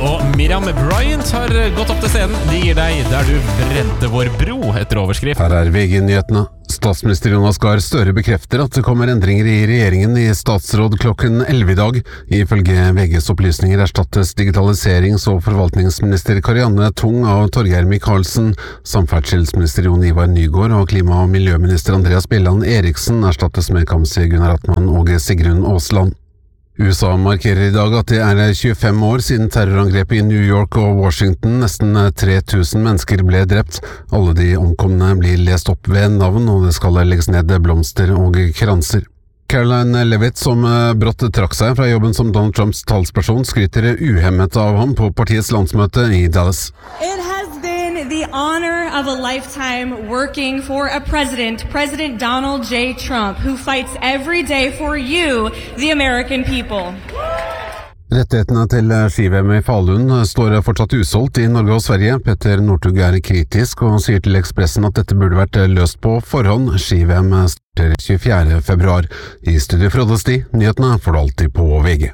og Miriam Bryant har gått opp til scenen. De gir deg Der du brente vår bro, etter overskrift. Her VG-nyhetene. Statsminister Jonas Gahr Støre bekrefter at det kommer endringer i regjeringen i statsråd klokken 11 i dag. Ifølge VGs opplysninger erstattes digitaliserings- og forvaltningsminister Karianne Tung av Torgeir Micaelsen. Samferdselsminister Jon Ivar Nygård og klima- og miljøminister Andreas Bjelland Eriksen erstattes med Kamzy Gunnar Atman og Sigrun Aasland. USA markerer i dag at det 25 år siden terrorangrepet i New York og Washington. Nesten 3000 mennesker ble drept. Alle de omkomne blir lest opp ved navn, og det skal legges ned blomster og kranser. Caroline Levitt, som brått trakk seg fra jobben som Donald Trumps talsperson, skryter uhemmet av ham på partiets landsmøte i Dallas. It has been the honor of a lifetime working for a president, President Donald J. Trump, who fights every day for you, the American people. Rettighetene til ski-VM i Falun står fortsatt usolgt i Norge og Sverige. Petter Northug kritisk og sier til Ekspressen at dette burde vært løst på forhånd. Ski-VM starter 24. februar. I studio Frode Sti, nyhetene får du alltid på VG.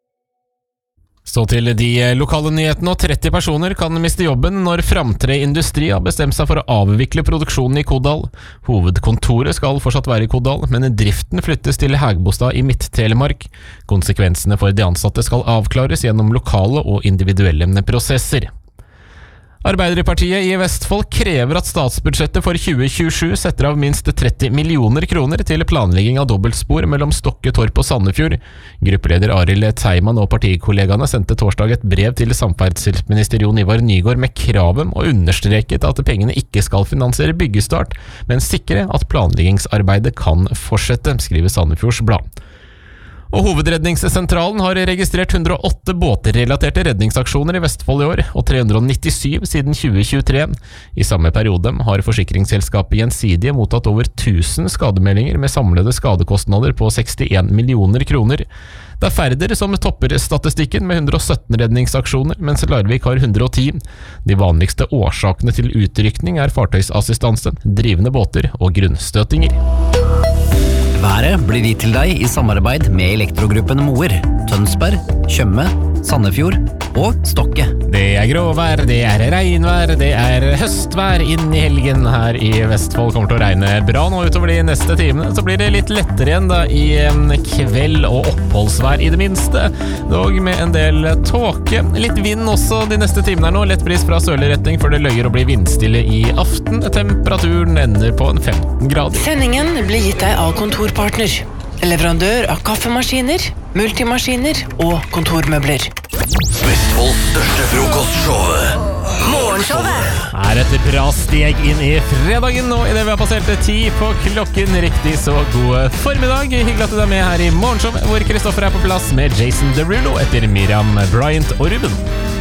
Så til de lokale nyhetene, og 30 personer kan miste jobben når Framtre Industri har bestemt seg for å avvikle produksjonen i Kodal. Hovedkontoret skal fortsatt være i Kodal, men driften flyttes til Hægebostad i Midt-Telemark. Konsekvensene for de ansatte skal avklares gjennom lokale og individuelle prosesser. Arbeiderpartiet i Vestfold krever at statsbudsjettet for 2027 setter av minst 30 millioner kroner til planlegging av dobbeltspor mellom Stokke, Torp og Sandefjord. Gruppeleder Arild Teiman og partikollegaene sendte torsdag et brev til samferdselsminister Jon Ivar Nygård med kraven og understreket at pengene ikke skal finansiere byggestart, men sikre at planleggingsarbeidet kan fortsette, skriver Sandefjords Blad. Og Hovedredningssentralen har registrert 108 båtrelaterte redningsaksjoner i Vestfold i år, og 397 siden 2023. I samme periode har forsikringsselskapet Gjensidige mottatt over 1000 skademeldinger med samlede skadekostnader på 61 millioner kroner. Det Færder som topper statistikken med 117 redningsaksjoner, mens Larvik har 110. De vanligste årsakene til utrykning fartøysassistanse, drivende båter og grunnstøtinger. Været blir gitt til deg i samarbeid med Elektrogruppen Moer, Tønsberg, Tjøme, Sandefjord og Stokke. Det gråvær, det regnvær, det høstvær inn i helgen her i Vestfold. Kommer til å regne bra nå utover de neste timene. Så blir det litt lettere igjen da i kveld og oppholdsvær i det minste. Dog med en del tåke. Litt vind også de neste timene her nå. Lett bris fra sørlig retning før det løyer og blir vindstille i aften. Temperaturen ender på en 15 grader. Sendingen blir gitt deg av Kontorpartner. Leverandør av kaffemaskiner, multimaskiner og kontormøbler. Vestfolds største frokostshowet. Morgenshowet Et bra steg inn i fredagen nå i det vi har passert 10 på klokken. Riktig så god formiddag. Hyggelig at du er med her i Morgenshowet, hvor Kristoffer på plass med Jason Derulo etter Miriam Bryant og Ruben.